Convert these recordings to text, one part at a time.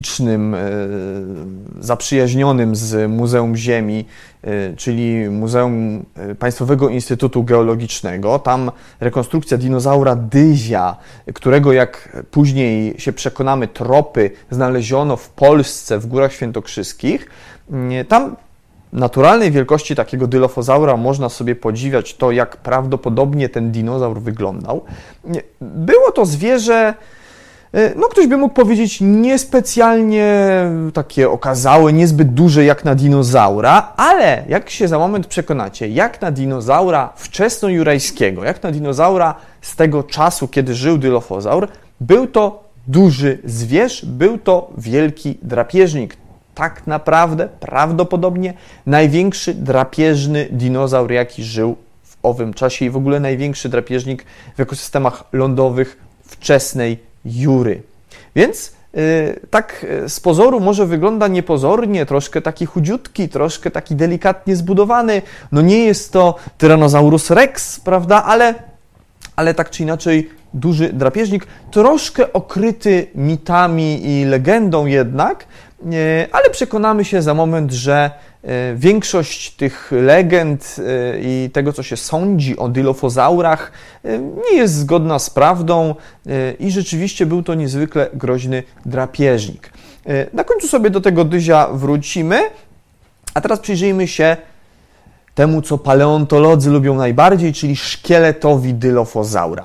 zaprzyjaźnionym z Muzeum Ziemi, czyli Muzeum Państwowego Instytutu Geologicznego. Tam rekonstrukcja dinozaura Dyzia, którego, jak później się przekonamy, tropy znaleziono w Polsce, w Górach Świętokrzyskich. Tam naturalnej wielkości takiego dylofozaura można sobie podziwiać to, jak prawdopodobnie ten dinozaur wyglądał. Było to zwierzę, no ktoś by mógł powiedzieć, niespecjalnie takie okazałe, niezbyt duże jak na dinozaura, ale jak się za moment przekonacie, jak na dinozaura wczesnojurajskiego, jak na dinozaura z tego czasu, kiedy żył dylofozaur, był to duży zwierz, był to wielki drapieżnik. Tak naprawdę, prawdopodobnie największy drapieżny dinozaur, jaki żył w owym czasie i w ogóle największy drapieżnik w ekosystemach lądowych wczesnej Jury. Więc tak z pozoru może wygląda niepozornie, troszkę taki chudziutki, troszkę taki delikatnie zbudowany. No nie jest to Tyrannosaurus rex, prawda, ale tak czy inaczej duży drapieżnik, troszkę okryty mitami i legendą jednak, ale przekonamy się za moment, że większość tych legend i tego, co się sądzi o dylofozaurach, nie jest zgodna z prawdą i rzeczywiście był to niezwykle groźny drapieżnik. Na końcu sobie do tego Dyzia wrócimy, a teraz przyjrzyjmy się temu, co paleontolodzy lubią najbardziej, czyli szkieletowi dylofozaura.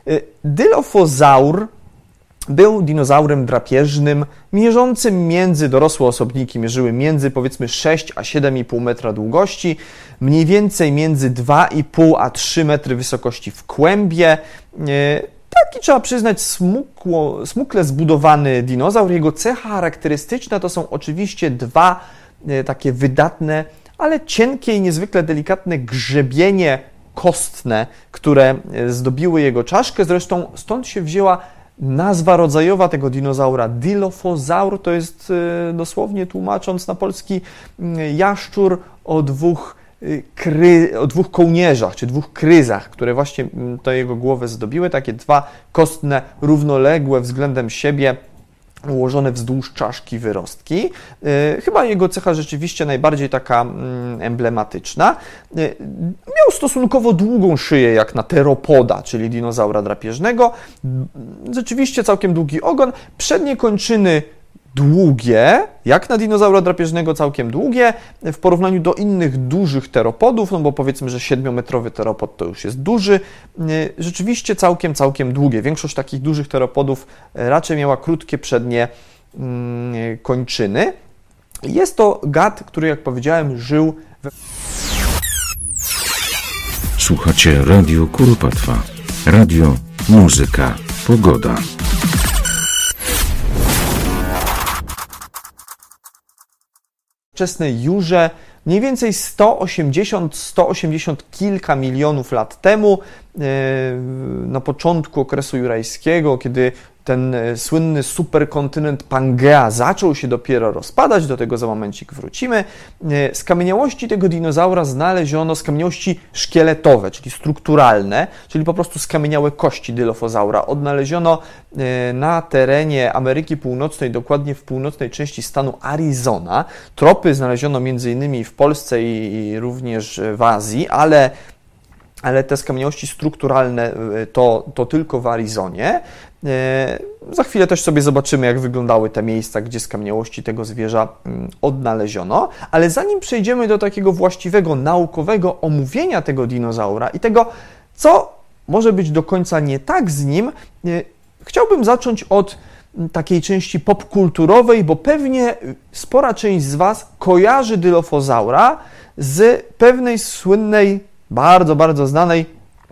Dylofozaur był dinozaurem drapieżnym, mierzącym między, dorosłe osobniki mierzyły między powiedzmy 6 a 7,5 metra długości, mniej więcej między 2,5 a 3 metry wysokości w kłębie. Taki, trzeba przyznać, smukle zbudowany dinozaur. Jego cecha charakterystyczna to są oczywiście dwa takie wydatne, ale cienkie i niezwykle delikatne grzebienie kostne, które zdobiły jego czaszkę. Zresztą stąd się wzięła nazwa rodzajowa tego dinozaura. Dilofozaur to jest dosłownie tłumacząc na polski jaszczur o dwóch kołnierzach, czy dwóch kryzach, które właśnie to jego głowę zdobiły. Takie dwa kostne, równoległe względem siebie, ułożone wzdłuż czaszki wyrostki. Chyba jego cecha rzeczywiście najbardziej taka emblematyczna. Miał stosunkowo długą szyję jak na teropoda, czyli dinozaura drapieżnego. Rzeczywiście całkiem długi ogon. Przednie kończyny długie, jak na dinozaura drapieżnego całkiem długie, w porównaniu do innych dużych teropodów, no bo powiedzmy, że 7-metrowy teropod to już jest duży, rzeczywiście całkiem długie. Większość takich dużych teropodów raczej miała krótkie przednie kończyny. Jest to gad, który, jak powiedziałem, żył Słuchacie Radio Kuropatwa. Radio, muzyka, pogoda. wczesnej Jurze, mniej więcej 180 kilka milionów lat temu, na początku okresu jurajskiego, kiedy ten słynny superkontynent Pangea zaczął się dopiero rozpadać, do tego za momencik wrócimy. Skamieniałości tego dinozaura znaleziono, skamieniałości szkieletowe, czyli strukturalne, czyli po prostu skamieniałe kości dylofozaura, odnaleziono na terenie Ameryki Północnej, dokładnie w północnej części stanu Arizona. Tropy znaleziono m.in. w Polsce i również w Azji, ale te skamieniałości strukturalne to tylko w Arizonie. Za chwilę też sobie zobaczymy, jak wyglądały te miejsca, gdzie skamieniałości tego zwierza odnaleziono. Ale zanim przejdziemy do takiego właściwego, naukowego omówienia tego dinozaura i tego, co może być do końca nie tak z nim, chciałbym zacząć od takiej części popkulturowej, bo pewnie spora część z Was kojarzy dylofozaura z pewnej słynnej, bardzo znanej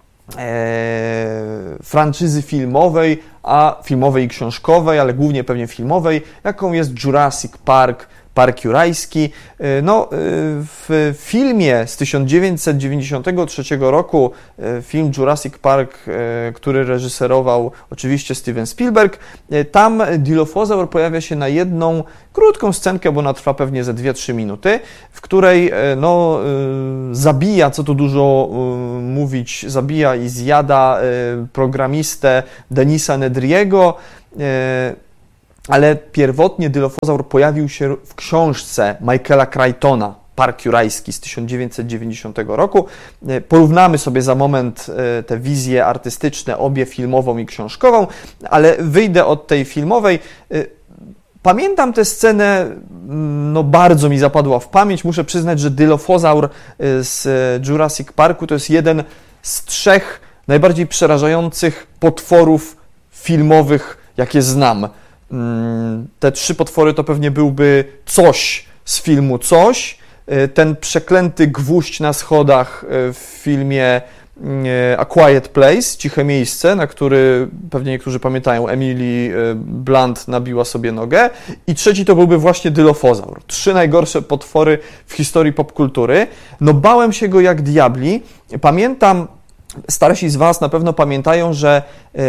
franczyzy filmowej, filmowej i książkowej, ale głównie pewnie filmowej, jaką jest Jurassic Park, Park Jurajski. No, w filmie z 1993 roku, film Jurassic Park, który reżyserował oczywiście Steven Spielberg, tam dilofozaur pojawia się na jedną krótką scenkę, bo ona trwa pewnie ze 2-3 minuty, w której zabija, co tu dużo mówić, zabija i zjada programistę Denisa Nedry'ego. ale pierwotnie Dilophosaur pojawił się w książce Michaela Crichtona, Park Jurajski z 1990 roku. Porównamy sobie za moment te wizje artystyczne, obie filmową i książkową, ale wyjdę od tej filmowej. Pamiętam tę scenę, no bardzo mi zapadła w pamięć. Muszę przyznać, że Dilophosaur z Jurassic Parku to jest jeden z 3 najbardziej przerażających potworów filmowych, jakie znam. Te 3 potwory to pewnie byłby Coś z filmu Coś, ten przeklęty gwóźdź na schodach w filmie A Quiet Place, Ciche Miejsce, na który pewnie niektórzy pamiętają, Emily Blunt nabiła sobie nogę, i trzeci to byłby właśnie Dilophosaur. 3 najgorsze potwory w historii popkultury. No bałem się go jak diabli. Pamiętam, starsi z Was na pewno pamiętają, że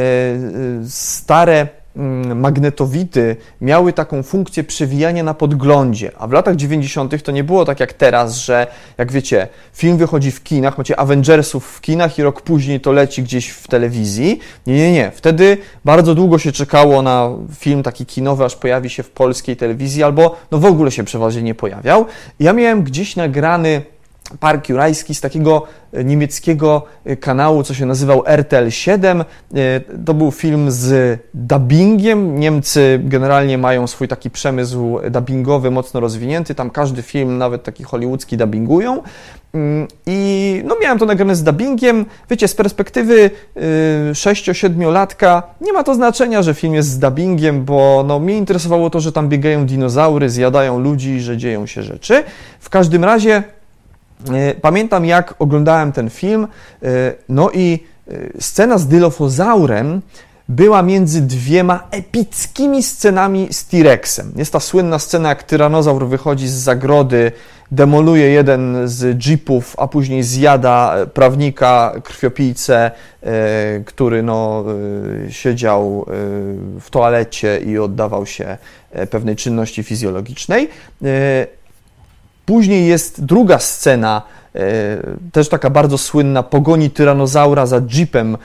stare magnetowity miały taką funkcję przewijania na podglądzie, a w latach 90. to nie było tak jak teraz, że jak wiecie, film wychodzi w kinach, macie Avengersów w kinach i rok później to leci gdzieś w telewizji. Nie. Wtedy bardzo długo się czekało na film taki kinowy, aż pojawi się w polskiej telewizji, albo no w ogóle się przeważnie nie pojawiał. Ja miałem gdzieś nagrany Park Jurajski z takiego niemieckiego kanału, co się nazywał RTL 7. To był film z dubbingiem. Niemcy generalnie mają swój taki przemysł dubbingowy mocno rozwinięty. Tam każdy film, nawet taki hollywoodzki, dubbingują. I no miałem to nagrane z dubbingiem. Wiecie, z perspektywy 6-7-latka nie ma to znaczenia, że film jest z dubbingiem, bo no, mnie interesowało to, że tam biegają dinozaury, zjadają ludzi, że dzieją się rzeczy. W każdym razie pamiętam, jak oglądałem ten film, no i scena z Dilophosaurem była między 2 epickimi scenami z T-Rexem. Jest ta słynna scena, jak tyranozaur wychodzi z zagrody, demoluje jeden z jeepów, a później zjada prawnika, krwiopijcę, który no, siedział w toalecie i oddawał się pewnej czynności fizjologicznej. Później jest druga scena, też taka bardzo słynna, pogoni tyranozaura za jeepem,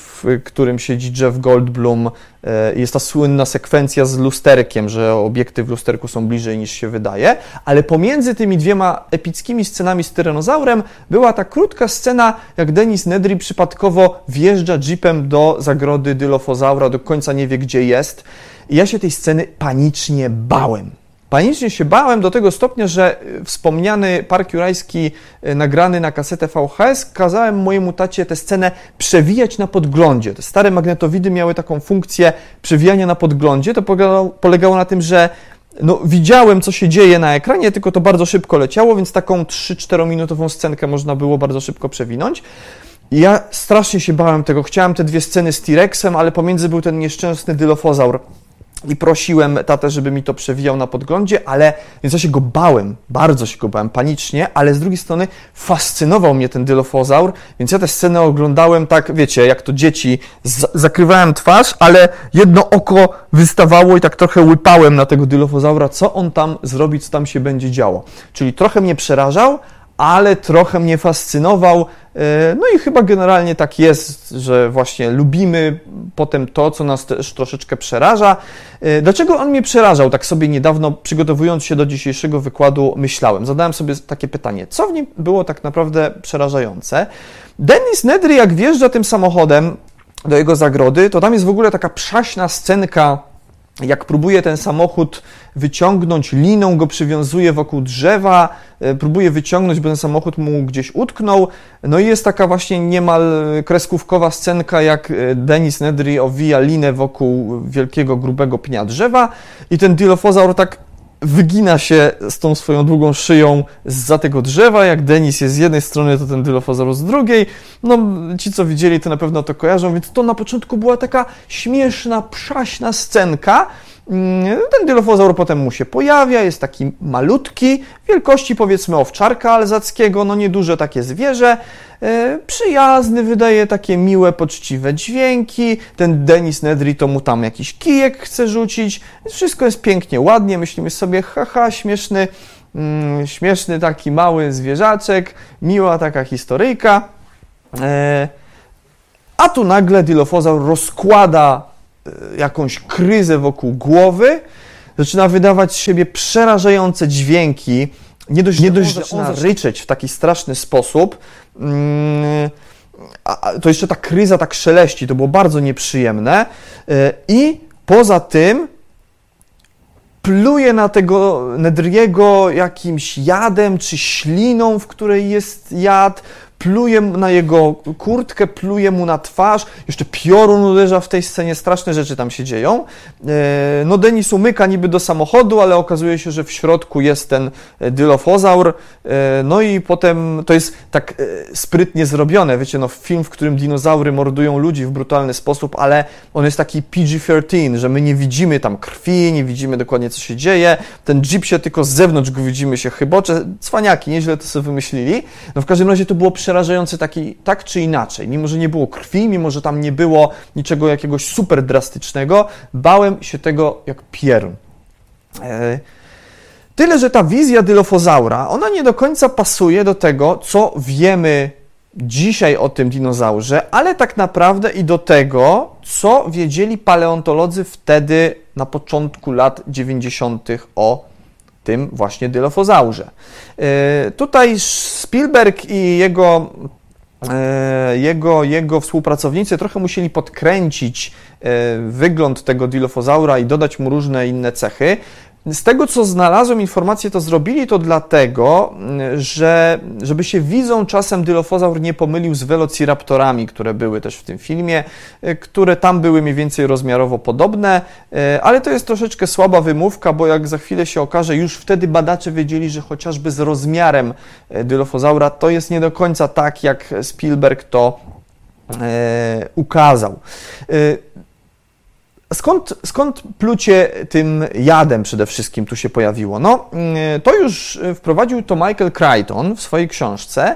w którym siedzi Jeff Goldblum. Jest ta słynna sekwencja z lusterkiem, że obiekty w lusterku są bliżej niż się wydaje, ale pomiędzy tymi 2 epickimi scenami z tyranozaurem była ta krótka scena, jak Dennis Nedry przypadkowo wjeżdża jeepem do zagrody Dilophosaura, do końca nie wie, gdzie jest. I ja się tej sceny panicznie bałem. Panicznie się bałem do tego stopnia, że wspomniany Park Jurajski nagrany na kasetę VHS kazałem mojemu tacie tę scenę przewijać na podglądzie. Te stare magnetowidy miały taką funkcję przewijania na podglądzie. To polegało na tym, że no, widziałem, co się dzieje na ekranie, tylko to bardzo szybko leciało, więc taką 3-4 minutową scenkę można było bardzo szybko przewinąć. I ja strasznie się bałem tego. Chciałem te 2 sceny z T-Rexem, ale pomiędzy był ten nieszczęsny Dilophosaur. I prosiłem tatę, żeby mi to przewijał na podglądzie, więc ja się go bałem, bardzo się go bałem, panicznie, ale z drugiej strony fascynował mnie ten Dilophosaur, więc ja tę scenę oglądałem tak, wiecie, jak to dzieci, zakrywałem twarz, ale jedno oko wystawało i tak trochę łypałem na tego Dilophosaura, co on tam zrobi, co tam się będzie działo. Czyli trochę mnie przerażał, ale trochę mnie fascynował. No i chyba generalnie tak jest, że właśnie lubimy potem to, co nas też troszeczkę przeraża. Dlaczego on mnie przerażał? Tak sobie niedawno, przygotowując się do dzisiejszego wykładu, myślałem. Zadałem sobie takie pytanie, co w nim było tak naprawdę przerażające? Dennis Nedry, jak wjeżdża tym samochodem do jego zagrody, to tam jest w ogóle taka przaśna scenka, jak próbuje ten samochód wyciągnąć, liną go przywiązuje wokół drzewa, próbuje wyciągnąć, bo ten samochód mu gdzieś utknął. No i jest taka właśnie niemal kreskówkowa scenka, jak Dennis Nedry owija linę wokół wielkiego, grubego pnia drzewa i ten Dilophosaur tak wygina się z tą swoją długą szyją zza tego drzewa. Jak Dennis jest z jednej strony, to ten Dilophosaur z drugiej. No, ci, co widzieli, to na pewno to kojarzą, więc to na początku była taka śmieszna, przaśna scenka. Ten Dilophosaur potem mu się pojawia, jest taki malutki, wielkości powiedzmy owczarka alzackiego, no nieduże takie zwierzę, przyjazny, wydaje takie miłe, poczciwe dźwięki, ten Dennis Nedry to mu tam jakiś kijek chce rzucić, wszystko jest pięknie, ładnie, myślimy sobie, haha, śmieszny taki mały zwierzaczek, miła taka historyjka, a tu nagle Dilophosaur rozkłada jakąś kryzę wokół głowy, zaczyna wydawać z siebie przerażające dźwięki, nie dość, że on zaczyna ryczeć w taki straszny sposób, to jeszcze ta kryza tak szeleści, to było bardzo nieprzyjemne i poza tym pluje na tego Nedry'ego jakimś jadem czy śliną, w której jest jad, pluje na jego kurtkę, pluje mu na twarz, jeszcze piorun uderza w tej scenie, straszne rzeczy tam się dzieją. No Denis umyka niby do samochodu, ale okazuje się, że w środku jest ten Dilophosaur, no i potem to jest tak sprytnie zrobione, wiecie, no film, w którym dinozaury mordują ludzi w brutalny sposób, ale on jest taki PG-13, że my nie widzimy tam krwi, nie widzimy dokładnie, co się dzieje, ten jeep się tylko z zewnątrz go widzimy, się chybocze, cwaniaki, nieźle to sobie wymyślili, no w każdym razie to było przerażający taki, tak czy inaczej, mimo że nie było krwi, mimo że tam nie było niczego jakiegoś super drastycznego, bałem się tego jak pierun. Tyle, że ta wizja Dilophosaura, ona nie do końca pasuje do tego, co wiemy dzisiaj o tym dinozaurze, ale tak naprawdę i do tego, co wiedzieli paleontolodzy wtedy na początku lat 90. o tym właśnie Dilophosaurze. Tutaj Spielberg i jego współpracownicy trochę musieli podkręcić wygląd tego Dilophosaura i dodać mu różne inne cechy. Z tego, co znalazłem informację, to zrobili to dlatego, żeby się widzą czasem Dilophosaur nie pomylił z Velociraptorami, które były też w tym filmie, które tam były mniej więcej rozmiarowo podobne, ale to jest troszeczkę słaba wymówka, bo jak za chwilę się okaże, już wtedy badacze wiedzieli, że chociażby z rozmiarem Dilophosaura to jest nie do końca tak, jak Spielberg to ukazał. Skąd plucie tym jadem przede wszystkim tu się pojawiło? No, to już wprowadził to Michael Crichton w swojej książce.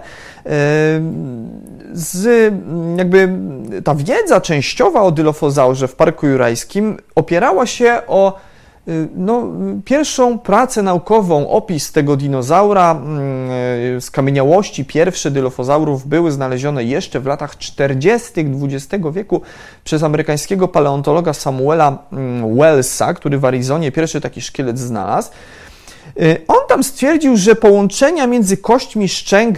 Jakby ta wiedza częściowa o Dilophosaurze w Parku Jurajskim opierała się o pierwszą pracę naukową, opis tego dinozaura. Skamieniałości pierwsze Dilophosaurów były znalezione jeszcze w latach 40. XX wieku przez amerykańskiego paleontologa Samuela Wellsa, który w Arizonie pierwszy taki szkielet znalazł. On tam stwierdził, że połączenia między kośćmi szczęk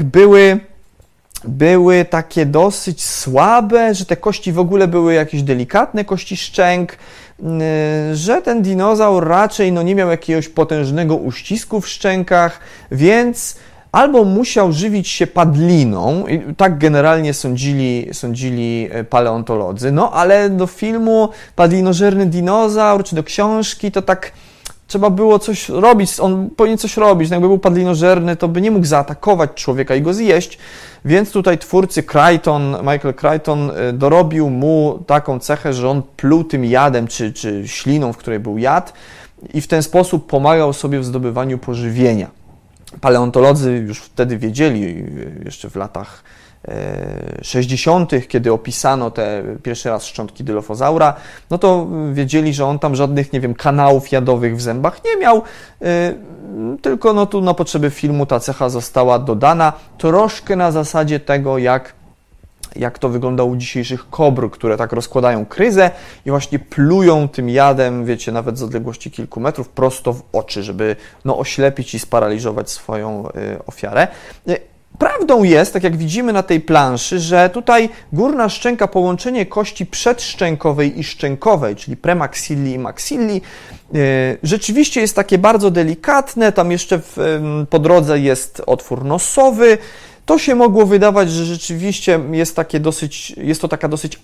były takie dosyć słabe, że te kości w ogóle były jakieś delikatne kości szczęk, że ten dinozaur raczej nie miał jakiegoś potężnego uścisku w szczękach, więc albo musiał żywić się padliną, i tak generalnie sądzili paleontolodzy, ale do filmu Padlinożerny dinozaur, czy do książki, to tak trzeba było coś robić, on powinien coś robić, jakby był padlinożerny, to by nie mógł zaatakować człowieka i go zjeść, więc tutaj twórcy Michael Crichton dorobił mu taką cechę, że on pluł tym jadem, czy śliną, w której był jad i w ten sposób pomagał sobie w zdobywaniu pożywienia. Paleontolodzy już wtedy wiedzieli, jeszcze w latach 60., kiedy opisano te pierwszy raz szczątki Dilophosaura, to wiedzieli, że on tam żadnych, kanałów jadowych w zębach nie miał, tylko tu na potrzeby filmu ta cecha została dodana, troszkę na zasadzie tego, jak to wygląda u dzisiejszych kobr, które tak rozkładają kryzę i właśnie plują tym jadem, wiecie, nawet z odległości kilku metrów, prosto w oczy, żeby oślepić i sparaliżować swoją ofiarę. Prawdą jest, tak jak widzimy na tej planszy, że tutaj górna szczęka, połączenie kości przedszczękowej i szczękowej, czyli premaxilli i maxilli, rzeczywiście jest takie bardzo delikatne, tam jeszcze po drodze jest otwór nosowy. To się mogło wydawać, że rzeczywiście jest to taka dosyć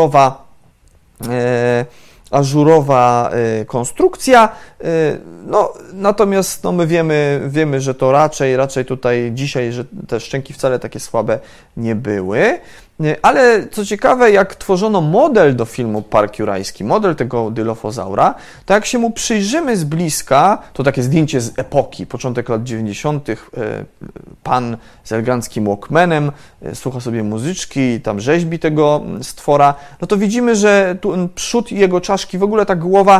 ażurowa konstrukcja, natomiast my wiemy, że to raczej tutaj dzisiaj, że te szczęki wcale takie słabe nie były, ale co ciekawe, jak tworzono model do filmu Park Jurajski, model tego Dilophosaura, to jak się mu przyjrzymy z bliska, to takie zdjęcie z epoki, początek lat 90., pan z eleganckim Walkmanem, słucha sobie muzyczki, tam rzeźbi tego stwora, to widzimy, że tu przód jego czaszki, w ogóle ta głowa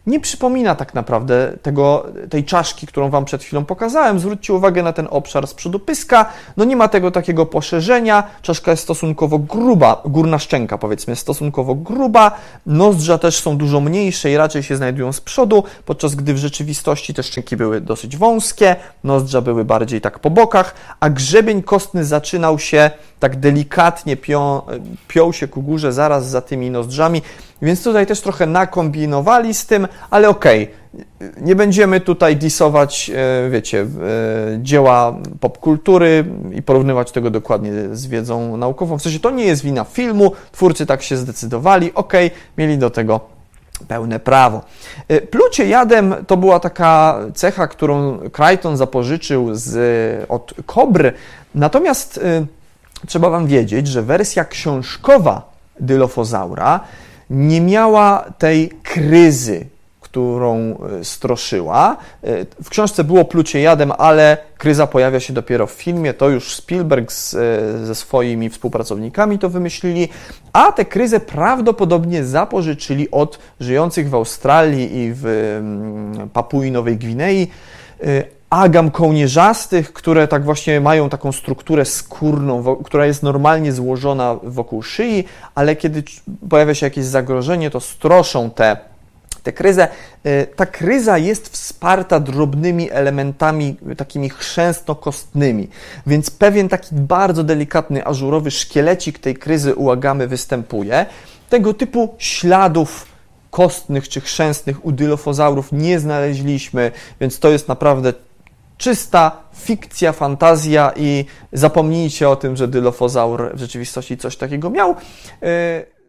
nie przypomina tak naprawdę tej czaszki, którą Wam przed chwilą pokazałem. Zwróćcie uwagę na ten obszar z przodu pyska. No nie ma tego takiego poszerzenia. Czaszka jest stosunkowo gruba, górna szczęka powiedzmy jest stosunkowo gruba. Nozdrza też są dużo mniejsze i raczej się znajdują z przodu, podczas gdy w rzeczywistości te szczęki były dosyć wąskie, nozdrza były bardziej tak po bokach, a grzebień kostny zaczynał się tak delikatnie, piął się ku górze zaraz za tymi nozdrzami, więc tutaj też trochę nakombinowali z tym, ale okej, nie będziemy tutaj disować, wiecie, dzieła popkultury i porównywać tego dokładnie z wiedzą naukową. W sensie to nie jest wina filmu, twórcy tak się zdecydowali, mieli do tego pełne prawo. Plucie jadem to była taka cecha, którą Crichton zapożyczył od kobr, natomiast trzeba Wam wiedzieć, że wersja książkowa Dilophosaura nie miała tej kryzy, którą stroszyła. W książce było plucie jadem, ale kryza pojawia się dopiero w filmie. To już Spielberg ze swoimi współpracownikami to wymyślili, a tę kryzę prawdopodobnie zapożyczyli od żyjących w Australii i w Papui Nowej Gwinei agam kołnierzastych, które tak właśnie mają taką strukturę skórną, która jest normalnie złożona wokół szyi, ale kiedy pojawia się jakieś zagrożenie, to stroszą tę kryzę. Ta kryza jest wsparta drobnymi elementami takimi chrzęstno-kostnymi, więc pewien taki bardzo delikatny, ażurowy szkielecik tej kryzy u agamy występuje. Tego typu śladów kostnych czy chrzęstnych u Dilophosaurów nie znaleźliśmy, więc to jest naprawdę czysta fikcja, fantazja i zapomnijcie o tym, że Dilophosaur w rzeczywistości coś takiego miał.